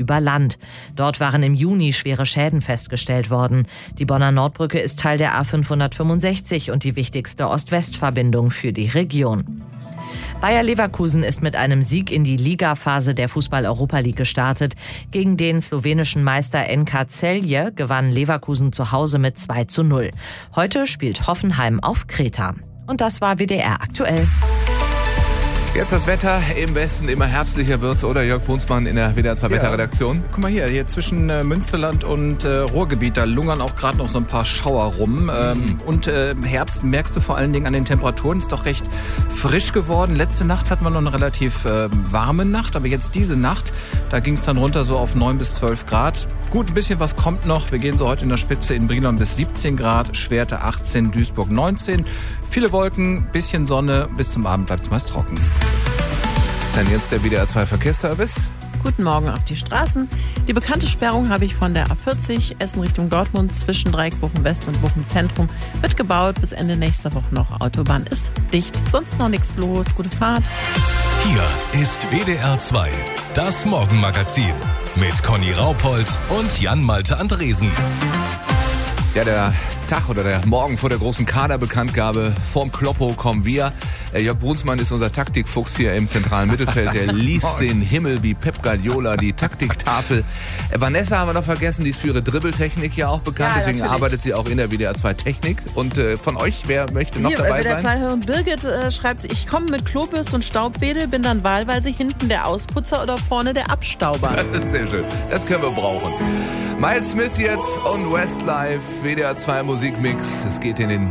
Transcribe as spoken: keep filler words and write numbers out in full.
über Land. Dort waren im Juni schwere Schäden festgestellt worden. Die Bonner Nordbrücke ist Teil der A fünfhundertfünfundsechzig und die wichtigste Ost-West-Verbindung für die Region. Bayer Leverkusen ist mit einem Sieg in die Ligaphase der Fußball-Europa League gestartet. Gegen den slowenischen Meister N K Celje gewann Leverkusen zu Hause mit zwei zu null. Heute spielt Hoffenheim auf Kreta. Und das war W D R aktuell. Jetzt das Wetter im Westen immer herbstlicher wird's, oder Jörg Brunsmann in der W D R zwei Wetterredaktion? Guck mal hier, hier zwischen äh, Münsterland und äh, Ruhrgebiet, da lungern auch gerade noch so ein paar Schauer rum. Ähm, mhm. Und äh, Herbst merkst du vor allen Dingen an den Temperaturen, ist doch recht frisch geworden. Letzte Nacht hatten wir noch eine relativ äh, warme Nacht, aber jetzt diese Nacht, da ging es dann runter so auf neun bis zwölf Grad. Gut, ein bisschen was kommt noch. Wir gehen so heute in der Spitze in Brilon bis siebzehn Grad, Schwerte achtzehn, Duisburg neunzehn. Viele Wolken, bisschen Sonne, bis zum Abend bleibt es meist trocken. Dann jetzt der W D R zwei Verkehrsservice. Guten Morgen auf die Straßen. Die bekannte Sperrung habe ich von der A vierzig, Essen Richtung Dortmund, zwischen Dreieck Bochum West und Bochum Zentrum. Wird gebaut, bis Ende nächster Woche noch. Autobahn ist dicht. Sonst noch nichts los. Gute Fahrt. Hier ist W D R zwei, das Morgenmagazin mit Conny Raupold und Jan-Malte Andresen. Ja, der Tag oder der Morgen vor der großen Kaderbekanntgabe. Vorm Kloppo kommen wir. Jörg Brunsmann ist unser Taktikfuchs hier im zentralen Mittelfeld. Er liest den Himmel wie Pep Guardiola, die Taktiktafel. Vanessa haben wir noch vergessen, die ist für ihre Dribbeltechnik ja auch bekannt. Ja, deswegen natürlich. arbeitet sie auch in der W D R zwei Technik. Und äh, von euch, wer möchte noch Hier, dabei W D R sein? zwei Hörerin Birgit äh, schreibt, ich komme mit Klobürste und Staubwedel, bin dann wahlweise hinten der Ausputzer oder vorne der Abstauber. Das ist sehr schön. Das können wir brauchen. Miles Smith jetzt und Westlife, W D R zwei Musikmix. Es geht in den